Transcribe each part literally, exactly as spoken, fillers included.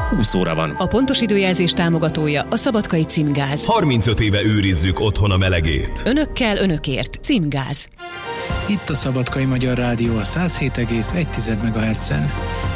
húsz óra van. A pontos időjelzés támogatója a Szabadkai Címgáz. harmincöt éve őrizzük otthon a melegét. Önökkel, önökért. Címgáz. Itt a Szabadkai Magyar Rádió a száz hét egész egy megahertzen.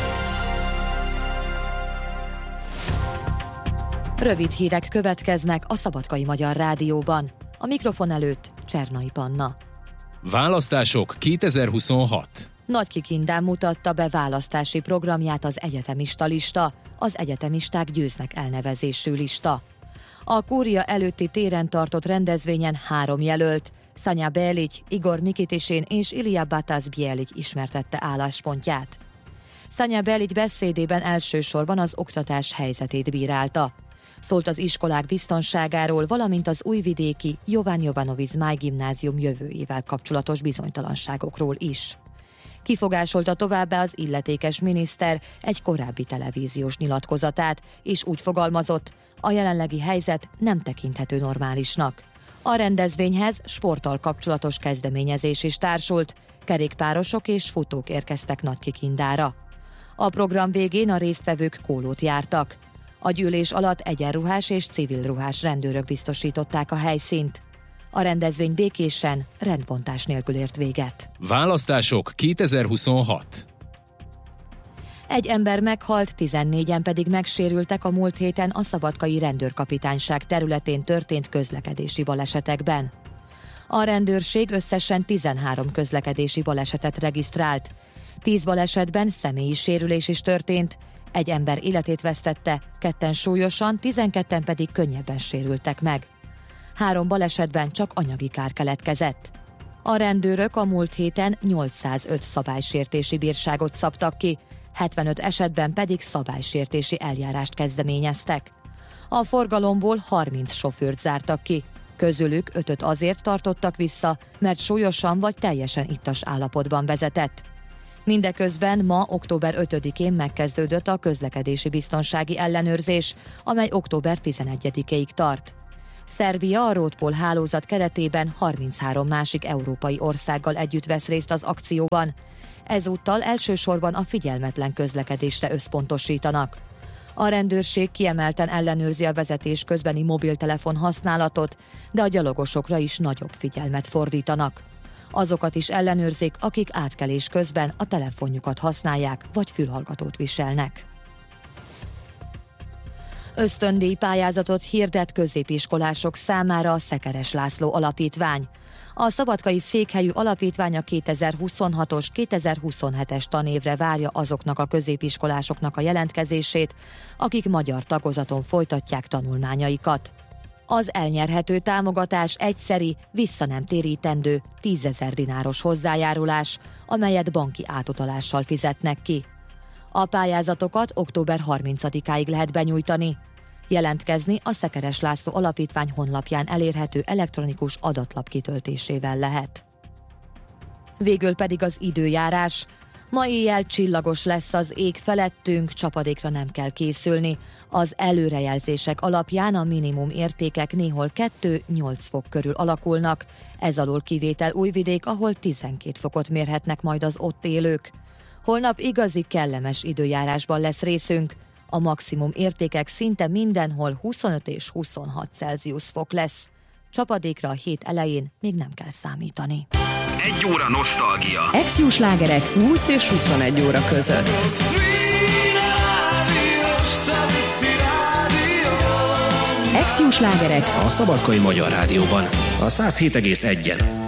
Rövid hírek következnek a Szabadkai Magyar Rádióban. A mikrofon előtt Csernai Panna. Választások kétezer-huszonhat. Nagy Kikindán mutatta be választási programját az egyetemista lista, az egyetemisták győznek elnevezésű lista. A kúria előtti téren tartott rendezvényen három jelölt, Szanya Belic, Igor Mikitishin és Ilya Batas-Bielic ismertette álláspontját. Szanya Belic beszédében elsősorban az oktatás helyzetét bírálta. Szólt az iskolák biztonságáról, valamint az újvidéki Jovan Jovanovic Zmáj gimnázium jövőjével kapcsolatos bizonytalanságokról is. Kifogásolta továbbá az illetékes miniszter egy korábbi televíziós nyilatkozatát, és úgy fogalmazott, a jelenlegi helyzet nem tekinthető normálisnak. A rendezvényhez sporttal kapcsolatos kezdeményezés is társult, kerékpárosok és futók érkeztek Nagykikindára. A program végén a résztvevők kólót jártak. A gyűlés alatt egyenruhás és civilruhás rendőrök biztosították a helyszínt. A rendezvény békésen, rendbontás nélkül ért véget. Választások kétezer-huszonhat. Egy ember meghalt, tizennégyen pedig megsérültek a múlt héten a szabadkai rendőrkapitányság területén történt közlekedési balesetekben. A rendőrség összesen tizenhárom közlekedési balesetet regisztrált. tíz balesetben személyi sérülés is történt, egy ember életét vesztette, ketten súlyosan, tizenketten pedig könnyebben sérültek meg. Három balesetben csak anyagi kár keletkezett. A rendőrök a múlt héten nyolcszázöt szabálysértési bírságot szabtak ki, hetvenöt esetben pedig szabálysértési eljárást kezdeményeztek. A forgalomból harminc sofőrt zártak ki, közülük ötöt azért tartottak vissza, mert súlyosan vagy teljesen ittas állapotban vezetett. Mindeközben ma, október ötödikén megkezdődött a közlekedési biztonsági ellenőrzés, amely október tizenegyedikéig tart. Szerbia a Roadpol hálózat keretében harminchárom másik európai országgal együtt vesz részt az akcióban. Ezúttal elsősorban a figyelmetlen közlekedésre összpontosítanak. A rendőrség kiemelten ellenőrzi a vezetés közbeni mobiltelefon használatot, de a gyalogosokra is nagyobb figyelmet fordítanak. Azokat is ellenőrzik, akik átkelés közben a telefonjukat használják vagy fülhallgatót viselnek. Ösztöndíj pályázatot hirdet középiskolások számára a Szekeres László Alapítvány. A szabadkai székhelyű alapítvány a kétezer-huszonhatos kétezer-huszonhetes tanévre várja azoknak a középiskolásoknak a jelentkezését, akik magyar tagozaton folytatják tanulmányaikat. Az elnyerhető támogatás egyszeri, vissza nem térítendő tízezer dináros hozzájárulás, amelyet banki átutalással fizetnek ki. A pályázatokat október harmincadikáig lehet benyújtani. Jelentkezni a Szekeres László Alapítvány honlapján elérhető elektronikus adatlap kitöltésével lehet. Végül pedig az időjárás. Ma éjjel csillagos lesz az ég felettünk, csapadékra nem kell készülni. Az előrejelzések alapján a minimum értékek néhol kettő-nyolc fok körül alakulnak. Ez alól kivétel Újvidék, ahol tizenkét fokot mérhetnek majd az ott élők. Holnap igazi kellemes időjárásban lesz részünk. A maximum értékek szinte mindenhol huszonöt és huszonhat Celsius fok lesz. Csapadékra a hét elején még nem kell számítani. Egy óra nosztalgia. Exjú slágerek húsz és huszonegy óra között. Exjú slágerek A Szabadkai Magyar Rádióban a száz hét egész egyen.